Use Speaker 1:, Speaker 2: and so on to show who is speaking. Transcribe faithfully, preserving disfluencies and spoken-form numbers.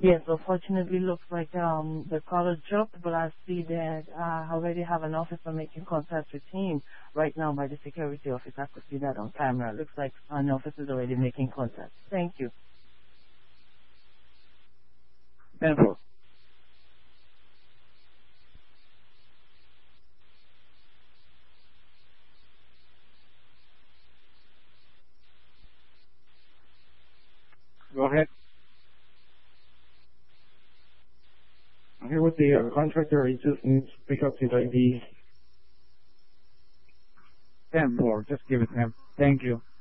Speaker 1: Yes, unfortunately, looks like um the caller dropped, but I see that I already have an officer making contact with him right now by the security office. I could see that on camera. Looks like an officer is already making contact. Thank you.
Speaker 2: ten four. Go ahead. I'm here with the uh, contractor. He just needs to pick up his I D. ten four. Just give it to him. Thank you.